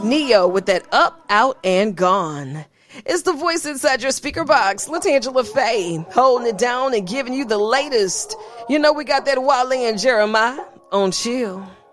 Neo with that Up, Out, and Gone. It's the voice inside your speaker box, LaTangela Faye, holding it down and giving you the latest. You know we got that Wale and Jeremiah on Chill.